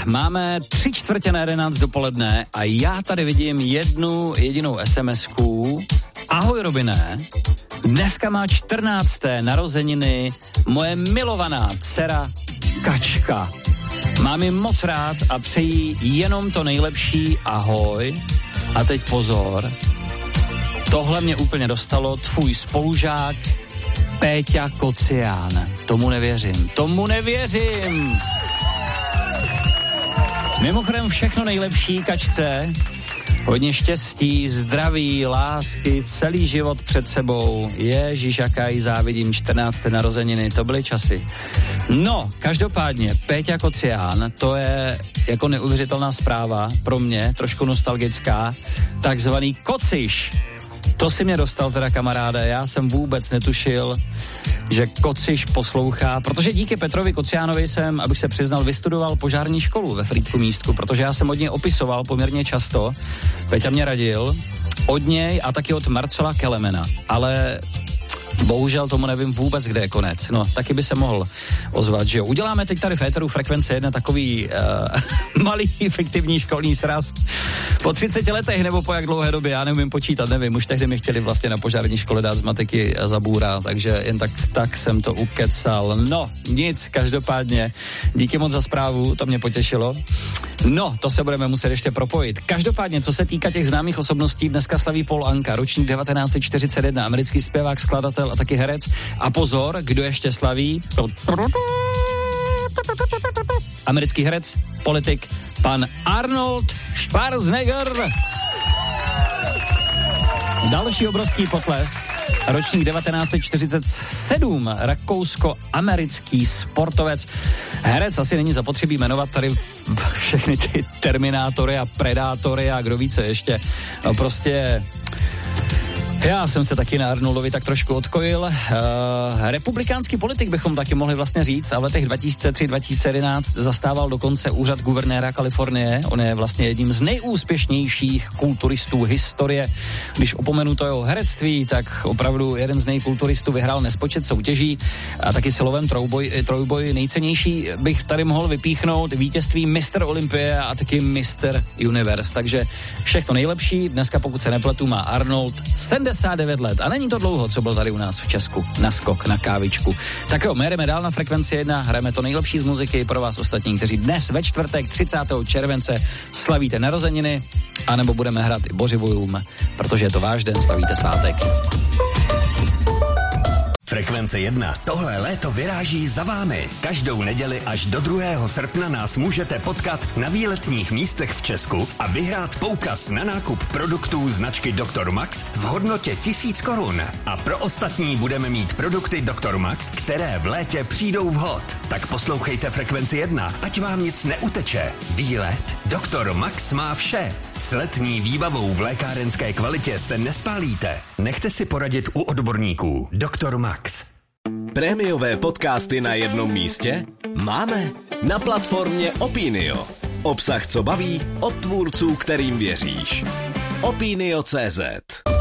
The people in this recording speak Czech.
máme 11:45 dopoledne a já tady vidím jednu jedinou SMS-ku. Ahoj Robine, dneska má 14. narozeniny moje milovaná dcera Kačka. Mám ji moc rád a přeji jenom to nejlepší, ahoj. A teď pozor, tohle mě úplně dostalo, tvůj spolužák Péťa Kocián. Tomu nevěřím. Mimochodem všechno nejlepší Kačce. Hodně štěstí, zdraví, lásky, celý život před sebou. Ježíš, jaká jí závidím, 14. narozeniny, to byly časy. No, každopádně, Péťa Kocián, to je jako neuvěřitelná zpráva pro mě, trošku nostalgická, takzvaný kociš. To si mě dostal teda, kamaráde, já jsem vůbec netušil, že kociš poslouchá, protože díky Petrovi Kociánovi jsem, abych se přiznal, vystudoval požární školu ve Frýdku Místku, protože já jsem od něj opisoval poměrně často. Peťa mě radil od něj a taky od Marcela Kelemena, ale bohužel tomu nevím vůbec, kde je konec. No, taky by se mohl ozvat, že jo. Uděláme teď tady v éteru Frekvence 1 takový malý fiktivní školní sraz. Po 30 letech nebo po jak dlouhé době, já neumím počítat, nevím. Už tehdy mi chtěli vlastně na požární škole dát z matiky za bůra, takže jen tak jsem to ukecal. No, nic, každopádně. Díky moc za zprávu, to mě potěšilo. No, to se budeme muset ještě propojit. Každopádně, co se týká těch známých osobností, dneska slaví Paul Anka, ročník 1941, americký zpěvák, skladatel a taky herec. A pozor, kdo ještě slaví? Americký herec, politik, pan Arnold Schwarzenegger. Další obrovský potlesk, ročník 1947, rakousko-americký sportovec, herec, asi není zapotřebí jmenovat tady všechny ty Terminátory a Predátory a kdo ví co ještě, no prostě... Já jsem se taky na Arnoldovi tak trošku odkojil. Republikánský politik bychom taky mohli vlastně říct a v letech 2003-2011 zastával dokonce úřad guvernéra Kalifornie. On je vlastně jedním z nejúspěšnějších kulturistů historie. Když opomenu to jeho herectví, tak opravdu jeden z nejkulturistů vyhrál nespočet soutěží a taky silovém trojboji. Nejcennější bych tady mohl vypíchnout vítězství Mr. Olympie a taky Mr. Universe. Takže všechno nejlepší. Dneska, pokud se nepletu, má Arnold 79 let a není to dlouho, co byl tady u nás v Česku. Na skok, na kávičku. Tak jo, my jdeme dál na Frekvenci 1, hrajeme to nejlepší z muziky pro vás ostatní, kteří dnes ve čtvrtek 30. července slavíte narozeniny, anebo budeme hrát i Bořivojům, protože je to váš den, slavíte svátek. Frekvence 1. Tohle léto vyráží za vámi. Každou neděli až do 2. srpna nás můžete potkat na výletních místech v Česku a vyhrát poukaz na nákup produktů značky Dr. Max v hodnotě 1000 korun. A pro ostatní budeme mít produkty Dr. Max, které v létě přijdou vhod. Tak poslouchejte Frekvenci 1, ať vám nic neuteče. Výlet Dr. Max má vše. S letní výbavou v lékárenské kvalitě se nespálíte. Nechte si poradit u odborníků. Dr. Max. Prémiové podcasty na jednom místě? Máme na platformě Opinio. Obsah, co baví, od tvůrců, kterým věříš. Opinio.cz